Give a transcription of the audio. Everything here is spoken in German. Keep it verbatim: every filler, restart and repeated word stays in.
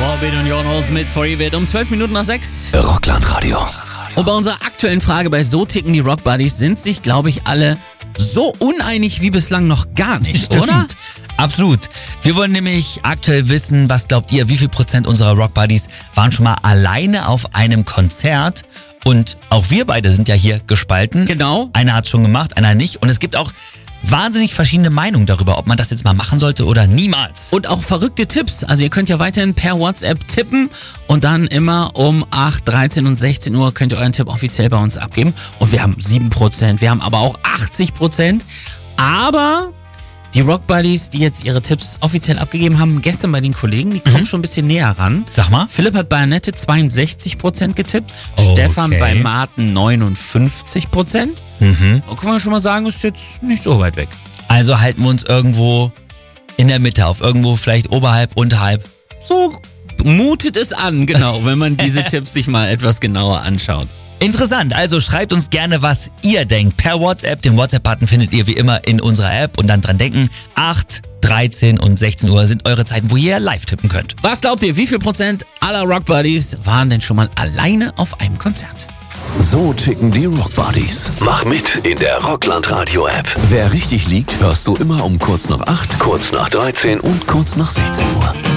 Robin und Jon Holz mit For Evil um zwölf Minuten nach sechs. Rockland-Radio. Und bei unserer aktuellen Frage bei So ticken die Rock Buddies sind sich, glaube ich, alle so uneinig wie bislang noch gar nicht, Stimmt. oder? Absolut. Wir wollen nämlich aktuell wissen, was glaubt ihr, wie viel Prozent unserer Rock Buddies waren schon mal alleine auf einem Konzert? Und auch wir beide sind ja hier gespalten. Genau. Einer hat schon gemacht, einer nicht. Und es gibt auch wahnsinnig verschiedene Meinungen darüber, ob man das jetzt mal machen sollte oder niemals. Und auch verrückte Tipps. Also ihr könnt ja weiterhin per WhatsApp tippen und dann immer um acht, dreizehn und sechzehn Uhr könnt ihr euren Tipp offiziell bei uns abgeben. Und wir haben sieben Prozent, wir haben aber auch achtzig Prozent. Aber die Rock Buddies, die jetzt ihre Tipps offiziell abgegeben haben, gestern bei den Kollegen, die kommen Mhm. schon ein bisschen näher ran. Sag mal. Philipp hat bei Annette zweiundsechzig Prozent getippt, Okay. Stefan bei Martin neunundfünfzig Prozent. Mhm. Da kann man schon mal sagen, ist jetzt nicht so weit weg. Also halten wir uns irgendwo in der Mitte auf. Irgendwo vielleicht oberhalb, unterhalb. So mutet es an, genau, wenn man diese Tipps sich mal etwas genauer anschaut. Interessant, also schreibt uns gerne, was ihr denkt. Per WhatsApp, den WhatsApp-Button findet ihr wie immer in unserer App. Und dann dran denken, acht, dreizehn und sechzehn Uhr sind eure Zeiten, wo ihr live tippen könnt. Was glaubt ihr, wie viel Prozent aller Rock Buddies waren denn schon mal alleine auf einem Konzert? So ticken die Rock Buddies. Mach mit in der Rockland-Radio-App. Wer richtig liegt, hörst du immer um kurz nach acht, kurz nach dreizehn und kurz nach sechzehn Uhr.